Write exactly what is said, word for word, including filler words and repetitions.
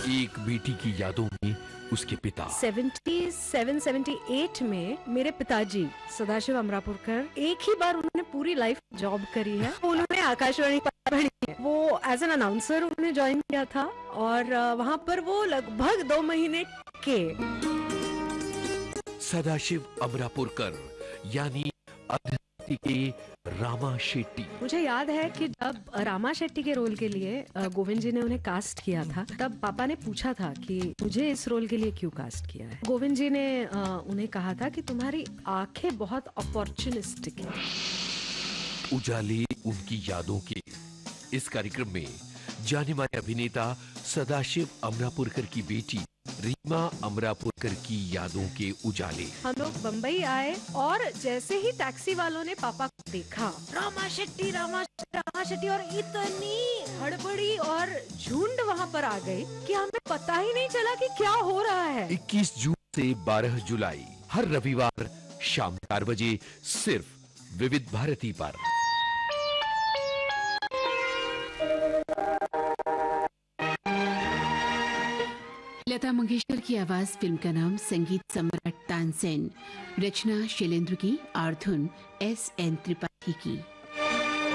एक बेटी की यादों में उसके पिता। सतहत्तर अठहत्तर में मेरे पिताजी सदाशिव अमरापुरकर, एक ही बार उन्होंने पूरी लाइफ जॉब करी है। उन्होंने आकाशवाणी पर पढ़ी है। वो एज एन अनाउंसर उन्होंने ज्वाइन किया था और वहाँ पर वो लगभग दो महीने के। सदाशिव अमरापुरकर यानी के रामा शेट्टी। मुझे याद है कि जब रामा शेट्टी के रोल के लिए गोविंद जी ने उन्हें कास्ट किया था, तब पापा ने पूछा था कि मुझे इस रोल के लिए क्यों कास्ट किया है। गोविंद जी ने उन्हें कहा था कि तुम्हारी आंखें बहुत अपॉर्चुनिस्टिक हैं। उजाले उनकी यादों के इस कार्यक्रम में जाने माने अभिनेता सदाशिव अमरापुरकर की बेटी रीमा अमरापुरकर की यादों के उजाले। हम लोग बम्बई आए और जैसे ही टैक्सी वालों ने पापा को देखा, रामा शेट्टी रामा रामा शेट्टी, और इतनी हड़बड़ी और झुंड वहाँ पर आ गई कि हमें पता ही नहीं चला कि क्या हो रहा है। इक्कीस जून से बारह जुलाई हर रविवार शाम चार बजे सिर्फ विविध भारती पर। लता मंगेशकर की आवाज, फिल्म का नाम संगीत सम्राट तानसेन, रचना शैलेंद्र की, और धुन एस एन त्रिपाठी की।